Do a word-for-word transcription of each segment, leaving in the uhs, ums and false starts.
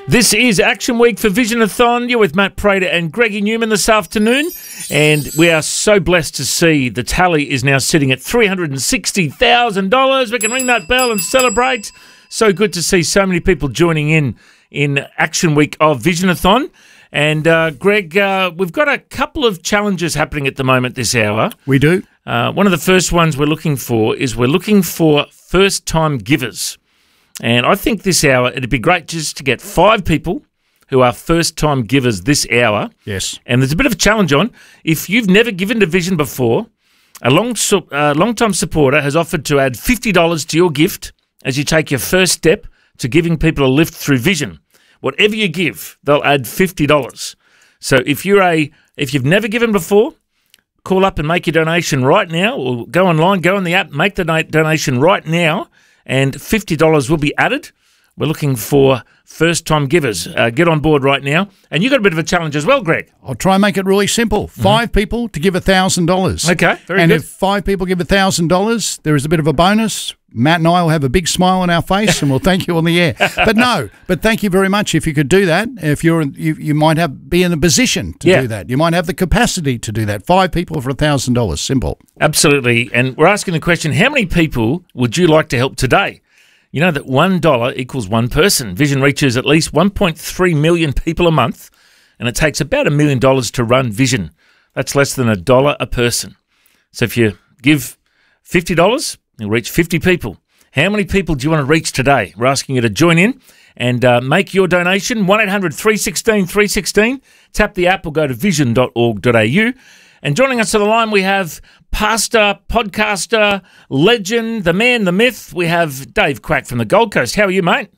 This is Action Week for Visionathon. You're with Matt Prater and Greggy Newman this afternoon, and we are so blessed to see the tally is now sitting at three hundred sixty thousand dollars. We can ring that bell and celebrate. So good to see so many people joining in in Action Week of Visionathon. And, uh, Greg, uh, we've got a couple of challenges happening at the moment this hour. We do. Uh, one of the first ones we're looking for is we're looking for first-time givers. And I think this hour, it'd be great just to get five people who are first-time givers this hour. Yes. And there's a bit of a challenge on. If you've never given to Vision before, a long, uh, long-time supporter has offered to add fifty dollars to your gift as you take your first step to giving people a lift through Vision. Whatever you give, they'll add fifty dollars. So if you're a, if you've never given before, call up and make your donation right now, or go online, go on the app, make the donation right now, and fifty dollars will be added. We're looking for first-time givers. Uh, get on board right now. And you've got a bit of a challenge as well, Greg. I'll try and make it really simple. Five mm-hmm. people to give one thousand dollars. Okay, very and good. And if five people give one thousand dollars, there is a bit of a bonus. Matt and I will have a big smile on our face and we'll thank you on the air. But no, but thank you very much if you could do that. If you're, you, you might have be in a position to yeah. do that. You might have the capacity to do that. Five people for one thousand dollars. Simple. Absolutely. And we're asking the question, how many people would you like to help today? You know that one dollar equals one person. Vision reaches at least one point three million people a month, and it takes about a million dollars to run Vision. That's less than a dollar a person. So if you give fifty dollars, you'll reach fifty people. How many people do you want to reach today? We're asking you to join in and uh, make your donation. one eight hundred three one six three one six. Tap the app or go to vision dot org dot a u. And joining us on the line, we have pastor, podcaster, legend, the man, the myth. We have Dave Quack from the Gold Coast. How are you, mate?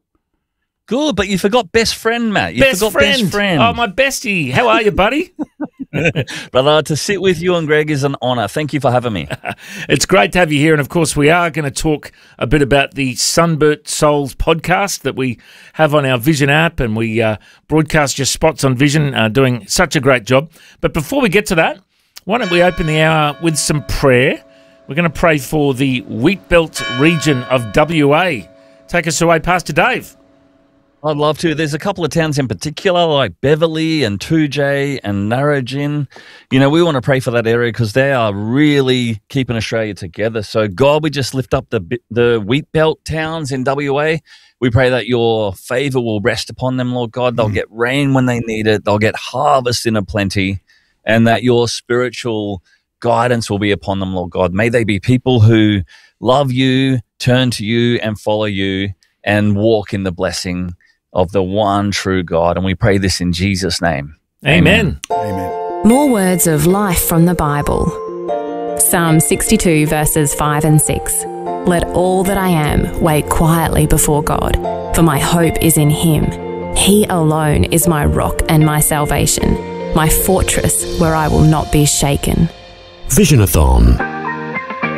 Good, but you forgot best friend, Matt. You best forgot friend. best friend. Oh, my bestie. How are you, buddy? Brother, to sit with you and Greg is an honour. Thank you for having me. It's great to have you here. And, of course, we are going to talk a bit about the Sunburnt Souls podcast that we have on our Vision app, and we uh, broadcast your spots on Vision, uh, doing such a great job. But before we get to that, why don't we open the hour with some prayer? We're going to pray for the Wheatbelt region of W A. Take us away, Pastor Dave. I'd love to. There's a couple of towns in particular like Beverly and two J and Narrogin. You know, we want to pray for that area because they are really keeping Australia together. So, God, we just lift up the the Wheatbelt towns in W A. We pray that your favor will rest upon them, Lord God. They'll mm. get rain when they need it. They'll get harvest in a plenty, and that your spiritual guidance will be upon them, Lord God. May they be people who love you, turn to you, and follow you, and walk in the blessing of the one true God. And we pray this in Jesus' name. Amen. Amen. More words of life from the Bible. Psalm sixty-two, verses five and six. Let all that I am wait quietly before God, for my hope is in him. He alone is my rock and my salvation, my fortress where I will not be shaken. Visionathon.